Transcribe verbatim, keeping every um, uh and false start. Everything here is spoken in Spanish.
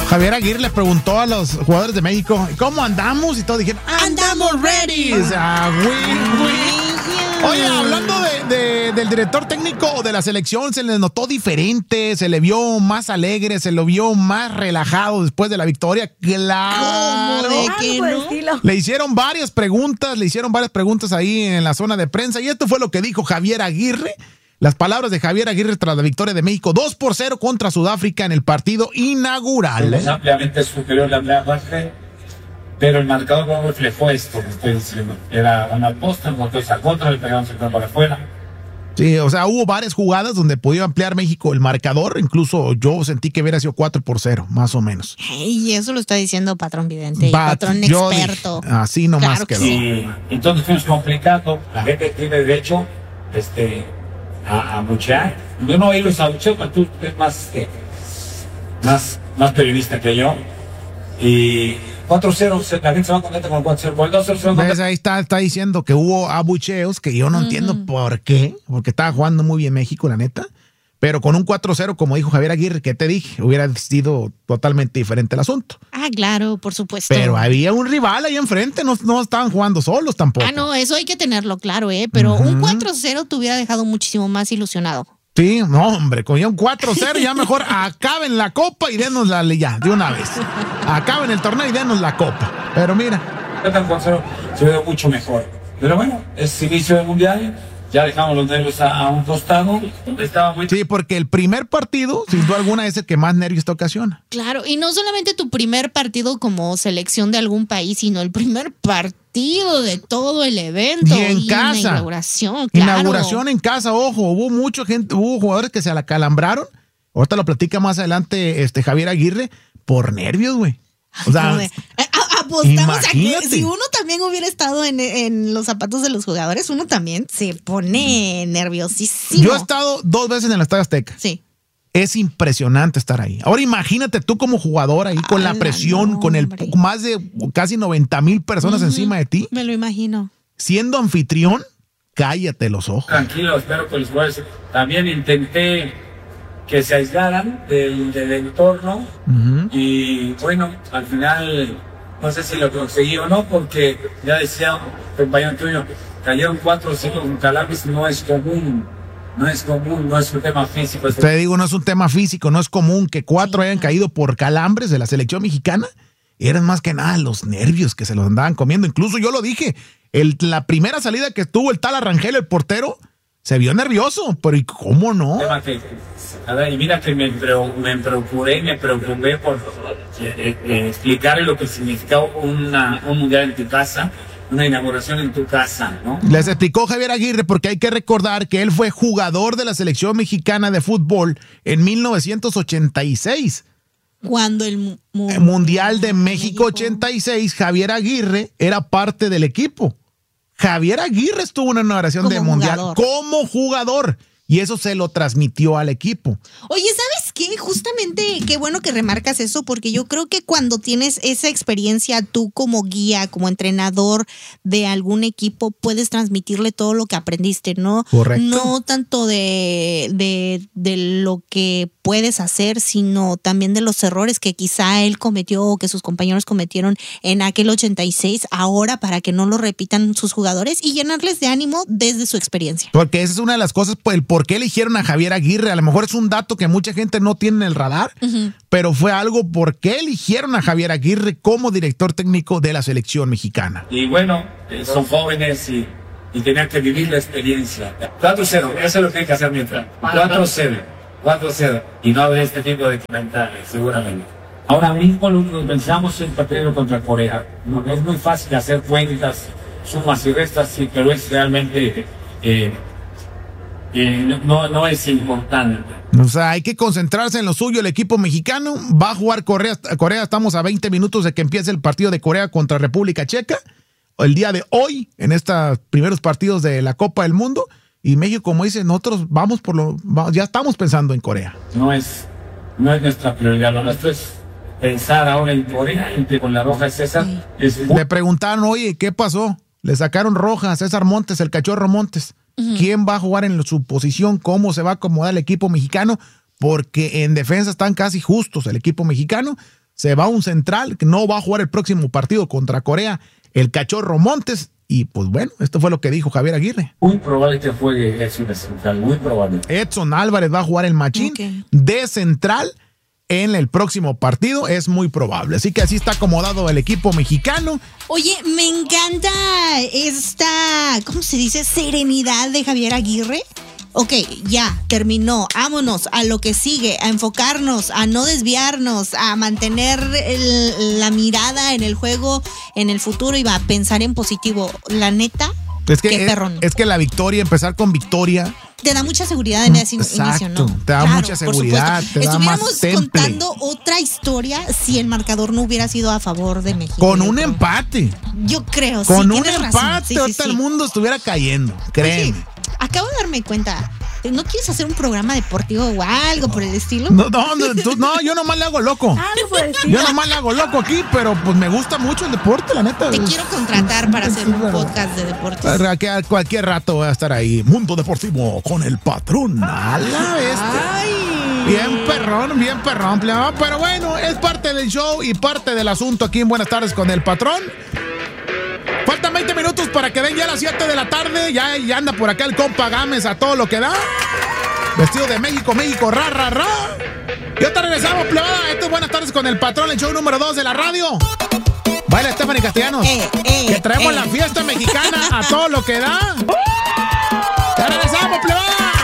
Javier Aguirre le preguntó a los jugadores de México, ¿cómo andamos? Y todos dijeron, ¡andamos ready! O sea, win, win. Oye, hablando de, de, del director técnico de la selección, se le notó diferente, se le vio más alegre, se lo vio más relajado después de la victoria. ¡Claro! ¿De qué no? Le hicieron varias preguntas, le hicieron varias preguntas ahí en la zona de prensa, y esto fue lo que dijo Javier Aguirre. Las palabras de Javier Aguirre tras la victoria de México dos por cero contra Sudáfrica en el partido inaugural. Fuimos ampliamente superior a la parte, pero el marcador no reflejó esto que estoy diciendo. Era una posta, entonces a contra, le pegamos el campo para afuera. Sí, o sea, hubo varias jugadas donde podía ampliar México el marcador, incluso yo sentí que hubiera sido cuatro por cero, más o menos. Y eso lo está diciendo Patrón Vidente, y But, Patrón experto. Dije, así nomás claro que quedó. Sí, entonces fuimos complicando, la gente tiene derecho, este... a abuchear. Yo no oí los abucheos, pero tú eres más, eh, más, más periodista que yo. Y cuatro cero, la gente se va contenta con cuatro cero. Por el dos cero se va contenta. Ahí está, está diciendo que hubo abucheos, que yo no uh-huh. entiendo por qué, porque estaba jugando muy bien México, la neta. Pero con un cuatro cero, como dijo Javier Aguirre, que te dije, hubiera sido totalmente diferente el asunto. Ah, claro, por supuesto. Pero había un rival ahí enfrente, no, no estaban jugando solos tampoco. Ah, no, eso hay que tenerlo claro, ¿eh? Pero uh-huh. un cuatro cero te hubiera dejado muchísimo más ilusionado. Sí, no, hombre, con un cuatro cero ya mejor acaben la copa y denos la ya, de una vez. Acaben el torneo y denos la copa. Pero mira. Se ve mucho mejor. Pero bueno, es inicio del mundial. Ya dejamos los nervios a, a un costado. Estaba muy... Sí, porque el primer partido, sin duda alguna, es el que más nervios te ocasiona. Claro, y no solamente tu primer partido como selección de algún país, sino el primer partido de todo el evento. Y en y casa. Inauguración, claro. Inauguración en casa, ojo, hubo mucha gente, hubo jugadores que se acalambraron. Ahorita lo platica más adelante este Javier Aguirre, por nervios, güey. O sea, apostamos a que si uno también hubiera estado en, en los zapatos de los jugadores, uno también se pone nerviosísimo. Yo he estado dos veces en el Estadio Azteca. Sí. Es impresionante estar ahí. Ahora imagínate tú como jugador ahí con la presión, no, con el más de casi noventa mil personas uh-huh. encima de ti. Me lo imagino. Siendo anfitrión, cállate los ojos. Tranquilo, espero que los jugadores también intenté que se aislaran del, del entorno uh-huh. y bueno, al final no sé si lo conseguí o no, porque ya decía un compañero tuyo, cayeron cuatro o cinco con calambres, no es común, no es común, no es un tema físico. Te digo, no es un tema físico, no es común que cuatro sí. hayan caído por calambres de la selección mexicana. Eran más que nada los nervios que se los andaban comiendo. Incluso yo lo dije, el, la primera salida que tuvo el tal Arrangel, el portero, se vio nervioso, pero ¿y cómo no? Y mira que me, me preocupé, me preocupé por eh, eh, explicarle lo que significaba una, un mundial en tu casa, una inauguración en tu casa, ¿no? Les explicó Javier Aguirre, porque hay que recordar que él fue jugador de la selección mexicana de fútbol en mil novecientos ochenta y seis. Cuando el, mu- el Mundial de México ochenta y seis, Javier Aguirre era parte del equipo. Javier Aguirre estuvo en una inauguración de Mundial como jugador. Y eso se lo transmitió al equipo. Oye, ¿sabes qué? Justamente, qué bueno que remarcas eso, porque yo creo que cuando tienes esa experiencia tú como guía, como entrenador de algún equipo, puedes transmitirle todo lo que aprendiste, ¿no? Correcto. No tanto de, de, de lo que puedes hacer, sino también de los errores que quizá él cometió o que sus compañeros cometieron en aquel ochenta y seis, ahora para que no lo repitan sus jugadores y llenarles de ánimo desde su experiencia. Porque esa es una de las cosas, el por qué eligieron a Javier Aguirre. A lo mejor es un dato que mucha gente no tiene en el radar, uh-huh. pero fue algo por qué eligieron a Javier Aguirre como director técnico de la selección mexicana. Y bueno, son jóvenes y, y tenían que vivir la experiencia. cuatro cero, eso es lo que hay que hacer mientras. cuatro cero, cuatro cero. Y no haber este tipo de comentarios, seguramente. Ahora mismo lo único que pensamos es el partido contra Corea. No, es muy fácil hacer cuentas, sumas y restas, sí, pero es realmente... Eh, Eh, no, no es importante. O sea, hay que concentrarse en lo suyo. El equipo mexicano va a jugar Corea. Corea, estamos a veinte minutos de que empiece el partido de Corea contra República Checa. El día de hoy, en estos primeros partidos de la Copa del Mundo. Y México, como dice, nosotros vamos por lo, ya estamos pensando en Corea. No es, no es nuestra prioridad. Lo nuestro es pensar ahora en Corea, con la roja César. Es... Le preguntaron, oye, ¿qué pasó? Le sacaron roja a César Montes, el cachorro Montes. Uh-huh. ¿Quién va a jugar en su posición? ¿Cómo se va a acomodar el equipo mexicano? Porque en defensa están casi justos el equipo mexicano. se va un central que no va a jugar el próximo partido contra Corea, el Cachorro Montes. Y pues bueno, esto fue lo que dijo Javier Aguirre. Muy probable que juegue Edson de central, muy probable. Edson Álvarez va a jugar el machín okay. de central en el próximo partido, es muy probable. Así que así está acomodado el equipo mexicano. Oye, me encanta esta, ¿cómo se dice? Serenidad de Javier Aguirre. Ok, ya, terminó, vámonos a lo que sigue, a enfocarnos, a no desviarnos, a mantener el, la mirada en el juego, en el futuro y va a pensar en positivo. La neta, es que, qué es, perrón. Es que la victoria, empezar con victoria... Te da mucha seguridad en ese Exacto, inicio, ¿no? Te da claro, mucha seguridad, te da más Estuviéramos temple. contando otra historia si el marcador no hubiera sido a favor de México. Con un creo. empate. Yo creo, Con sí, un tienes empate, razón. Sí, ahorita sí, el sí. mundo estuviera cayendo, créeme. Oye, acabo de darme cuenta. ¿No quieres hacer un programa deportivo o algo por el estilo? No, no, no, tú, no yo nomás le hago loco. Ah, no puedes decir. Yo nomás le hago loco aquí, pero pues me gusta mucho el deporte, la neta. Te quiero contratar para hacer un podcast de deportes. Para que a cualquier rato voy a estar ahí. Mundo Deportivo con el patrón. A la bestia. Ay. Bien perrón, bien perrón. Pero bueno, es parte del show y parte del asunto aquí en Buenas Tardes con el Patrón. Faltan veinte minutos para que den ya a las siete de la tarde. Ya, ya anda por acá el compa Gámez a todo lo que da. Vestido de México, México, ra, ra, ra. Y ahorita regresamos, plebada. Esto es Buenas Tardes con el Patrón, el show número dos de la radio. Baila Stephanie Castellanos. Eh, eh, que traemos eh. la fiesta mexicana a todo lo que da.